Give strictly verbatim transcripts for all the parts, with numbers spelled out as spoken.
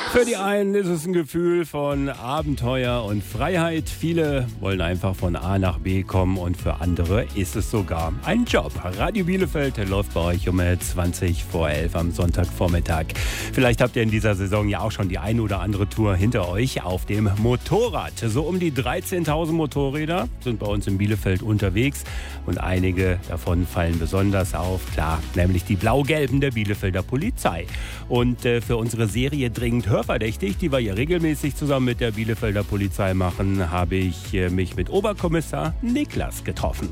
Für die einen ist es ein Gefühl von Abenteuer und Freiheit. Viele wollen einfach von A nach B kommen und für andere ist es sogar ein Job. Radio Bielefeld läuft bei euch um zwanzig vor elf am Sonntagvormittag. Vielleicht habt ihr in dieser Saison ja auch schon die eine oder andere Tour hinter euch auf dem Motorrad. So um die dreizehntausend Motorräder sind bei uns in Bielefeld unterwegs und einige davon fallen besonders auf. Klar, nämlich die blau-gelben der Bielefelder Polizei. Und äh, für unsere Serie Dringend Hörverdächtig, die wir ja regelmäßig zusammen mit der Bielefelder Polizei machen, habe ich äh, mich mit Oberkommissar Niklas getroffen.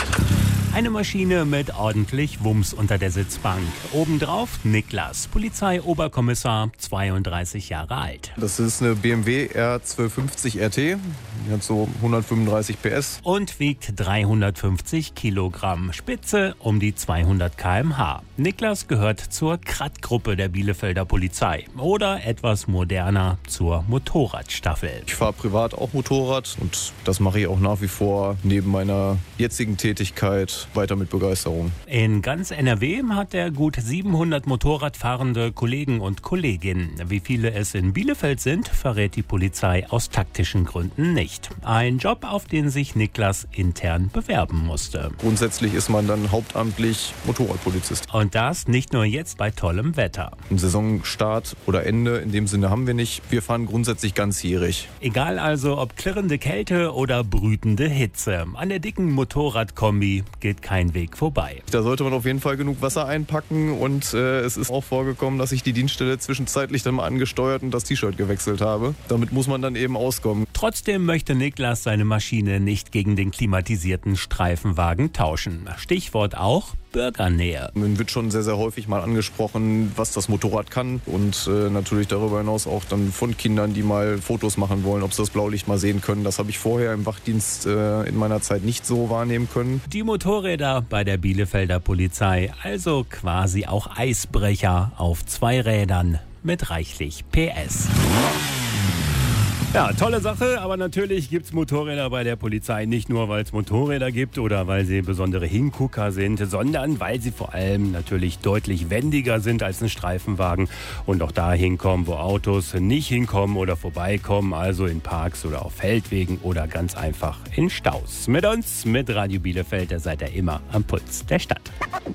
Eine Maschine mit ordentlich Wumms unter der Sitzbank. Obendrauf Niklas, Polizeioberkommissar, zweiunddreißig Jahre alt. Das ist eine B M W R zwölfhundertfünfzig R T. Die hat so hundertfünfunddreißig P S. Und wiegt dreihundertfünfzig Kilogramm. Spitze um die zweihundert Kilometer pro Stunde. Niklas gehört zur Kratt-Gruppe der Bielefelder Polizei. Oder etwas moderner zur Motorradstaffel. Ich fahre privat auch Motorrad und das mache ich auch nach wie vor neben meiner jetzigen Tätigkeit weiter mit Begeisterung. In ganz N R W hat er gut siebenhundert Motorradfahrende Kollegen und Kolleginnen. Wie viele es in Bielefeld sind, verrät die Polizei aus taktischen Gründen nicht. Ein Job, auf den sich Niklas intern bewerben musste. Grundsätzlich ist man dann hauptamtlich Motorradpolizist. Und das nicht nur jetzt bei tollem Wetter. Ein Saisonstart oder Ende in dem Sinne haben wir nicht. Wir fahren grundsätzlich ganzjährig. Egal also, ob klirrende Kälte oder brütende Hitze. An der dicken Motorradkombi geht kein Weg vorbei. Da sollte man auf jeden Fall genug Wasser einpacken und äh, es ist auch vorgekommen, dass ich die Dienststelle zwischenzeitlich dann mal angesteuert und das T-Shirt gewechselt habe. Damit muss man dann eben auskommen. Trotzdem möchte Niklas seine Maschine nicht gegen den klimatisierten Streifenwagen tauschen. Stichwort auch Bürgernähe. Man wird schon sehr, sehr häufig mal angesprochen, was das Motorrad kann und äh, natürlich darüber hinaus auch dann von Kindern, die mal Fotos machen wollen, ob sie das Blaulicht mal sehen können. Das habe ich vorher im Wachdienst äh, in meiner Zeit nicht so wahrnehmen können. Die Motorräder bei der Bielefelder Polizei, also quasi auch Eisbrecher auf zwei Rädern mit reichlich P S. Ja, tolle Sache, aber natürlich gibt's Motorräder bei der Polizei nicht nur, weil es Motorräder gibt oder weil sie besondere Hingucker sind, sondern weil sie vor allem natürlich deutlich wendiger sind als ein Streifenwagen und auch da hinkommen, wo Autos nicht hinkommen oder vorbeikommen, also in Parks oder auf Feldwegen oder ganz einfach in Staus. Mit uns, mit Radio Bielefeld, da seid ihr immer am Puls der Stadt.